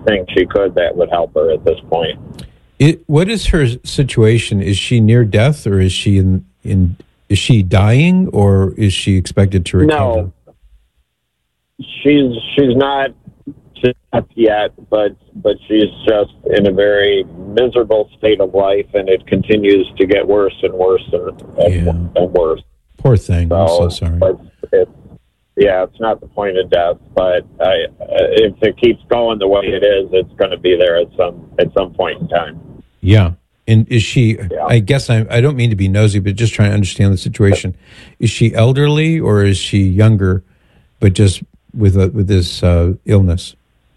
anything she could that would help her at this point. What is her situation? Is she near death, or is she is she dying, or is she expected to recover? No, she's not yet, but she's just in a very miserable state of life, and it continues to get worse and worse and worse. Poor thing. I'm so sorry. It's not the point of death, but if it keeps going the way it is, it's going to be there at some point in time. Yeah. And is she, I guess I don't mean to be nosy, but just trying to understand the situation. Is she elderly, or is she younger, but just with this illness?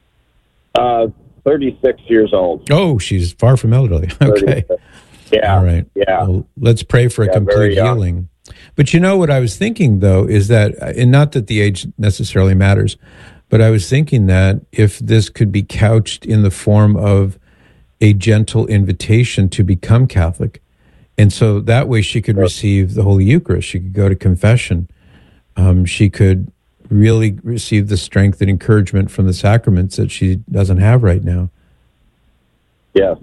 36 years old. Oh, she's far from elderly. Okay. 36. Yeah. All right. Yeah. Well, let's pray for a complete healing. But you know what I was thinking, though, is that, and not that the age necessarily matters, but I was thinking that if this could be couched in the form of a gentle invitation to become Catholic, and so that way she could receive the Holy Eucharist, she could go to confession, she could really receive the strength and encouragement from the sacraments that she doesn't have right now. Yes.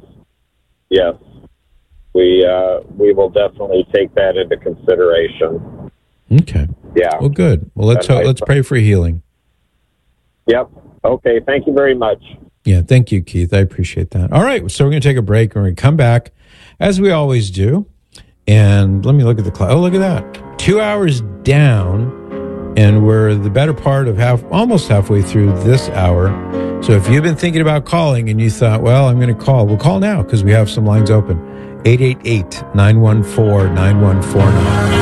We will definitely take that into consideration. Okay. Yeah. Well, good. Well, let's pray for healing. Yep. Okay. Thank you very much. Yeah. Thank you, Keith. I appreciate that. All right. So we're going to take a break, and we're going to come back as we always do. And let me look at the clock. Oh, look at that. 2 hours down, and we're the better part of almost halfway through this hour. So if you've been thinking about calling and you thought, well, I'm going to call, we'll call now because we have some lines open. 888-914-9149.